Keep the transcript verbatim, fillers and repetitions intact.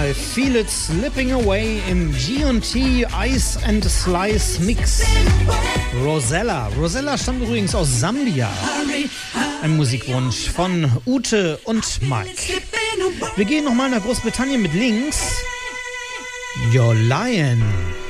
I Feel It Slipping Away im G und T Ice and Slice Mix. Rosella. Rosella stammt übrigens aus Sambia. Ein Musikwunsch von Ute und Mike. Wir gehen nochmal nach Großbritannien mit links. You're Lying.